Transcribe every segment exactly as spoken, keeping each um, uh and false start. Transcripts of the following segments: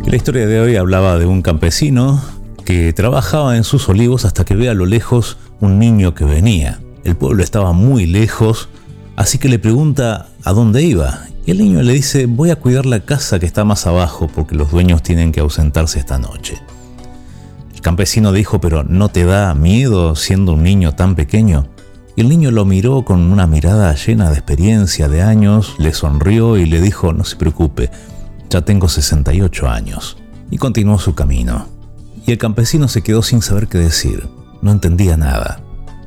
La historia de hoy hablaba de un campesino que trabajaba en sus olivos hasta que ve a lo lejos un niño que venía. El pueblo estaba muy lejos, así que le pregunta a dónde iba. Y el niño le dice: voy a cuidar la casa que está más abajo porque los dueños tienen que ausentarse esta noche. El campesino dijo: ¿pero no te da miedo siendo un niño tan pequeño? Y el niño lo miró con una mirada llena de experiencia, de años, le sonrió y le dijo: no se preocupe, ya tengo sesenta y ocho años. Y continuó su camino. Y el campesino se quedó sin saber qué decir. No entendía nada.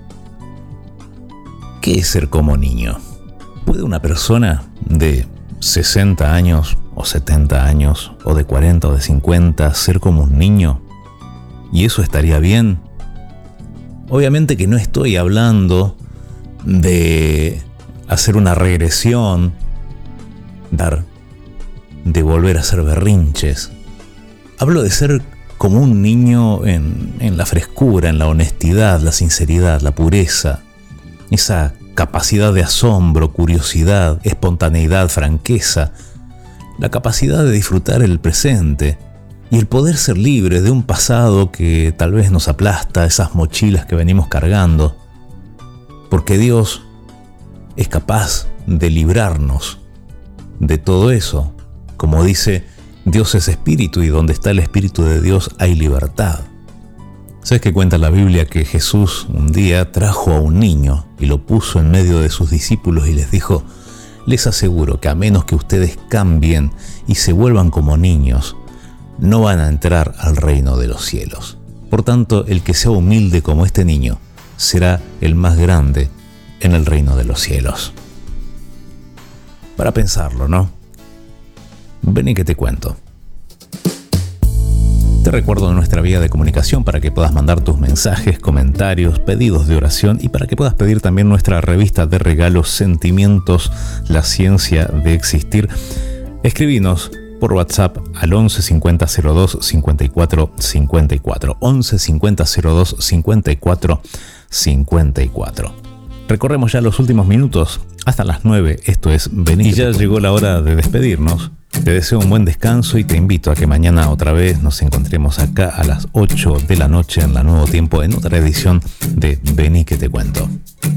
¿Qué es ser como niño? ¿Puede una persona de sesenta años o setenta años o de cuarenta o de cincuenta ser como un niño? ¿Y eso estaría bien? Obviamente que no estoy hablando de hacer una regresión, dar, de volver a hacer berrinches. Hablo de ser como un niño en, en la frescura, en la honestidad, la sinceridad, la pureza, esa capacidad de asombro, curiosidad, espontaneidad, franqueza, la capacidad de disfrutar el presente y el poder ser libre de un pasado que tal vez nos aplasta, esas mochilas que venimos cargando, porque Dios es capaz de librarnos de todo eso. Como dice, Dios es espíritu y donde está el espíritu de Dios hay libertad. ¿Sabes qué cuenta la Biblia? Que Jesús un día trajo a un niño y lo puso en medio de sus discípulos y les dijo: les aseguro que a menos que ustedes cambien y se vuelvan como niños, no van a entrar al reino de los cielos. Por tanto, el que sea humilde como este niño será el más grande en el reino de los cielos. Para pensarlo, ¿no? Ven y que te cuento. Te recuerdo nuestra vía de comunicación para que puedas mandar tus mensajes, comentarios, pedidos de oración y para que puedas pedir también nuestra revista de regalos Sentimientos, la ciencia de existir. Escribinos por WhatsApp al once cincuenta cero dos cincuenta y cuatro cincuenta y cuatro. once cincuenta cero dos cincuenta y cuatro cincuenta y cuatro. Recorremos ya los últimos minutos hasta las nueve. Esto es Vení. Y ya llegó la hora de despedirnos. Te deseo un buen descanso y te invito a que mañana otra vez nos encontremos acá a las ocho de la noche en la Nuevo Tiempo en otra edición de Vení que te cuento.